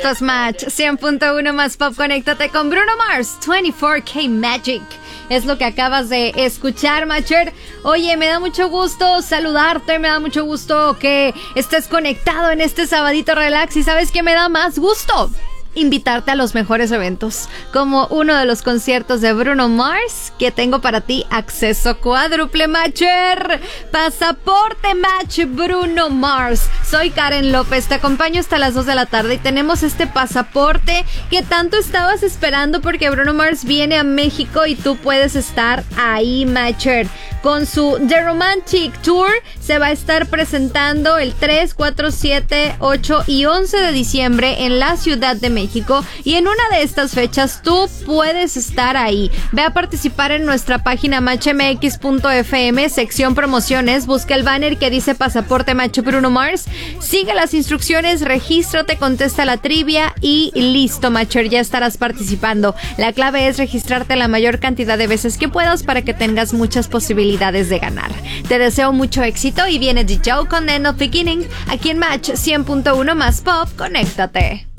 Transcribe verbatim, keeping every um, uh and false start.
Esto es Match cien punto uno más Pop. Conéctate con Bruno Mars, veinticuatro K Magic. Es lo que acabas de escuchar, Matcher. Oye, me da mucho gusto saludarte, me da mucho gusto que estés conectado en este sabadito relax. ¿Y sabes qué me da más gusto? Invitarte a los mejores eventos, como uno de los conciertos de Bruno Mars, que tengo para ti acceso cuádruple, Matcher. Pasaporte Match Bruno Mars. Soy Karen López, te acompaño hasta las dos de la tarde y tenemos este pasaporte que tanto estabas esperando porque Bruno Mars viene a México y tú puedes estar ahí, Matcher. Con su The Romantic Tour se va a estar presentando el tres, cuatro, siete, ocho y once de diciembre en la Ciudad de México. Y en una de estas fechas tú puedes estar ahí. Ve a participar en nuestra página match m x punto f m, sección promociones. Busca el banner que dice Pasaporte Match Bruno Mars. Sigue las instrucciones, regístrate, contesta la trivia y listo, Matcher, ya estarás participando. La clave es registrarte la mayor cantidad de veces que puedas para que tengas muchas posibilidades de ganar. Te deseo mucho éxito y viene The Joe con End of Beginning aquí en Match cien punto uno más Pop. Conéctate.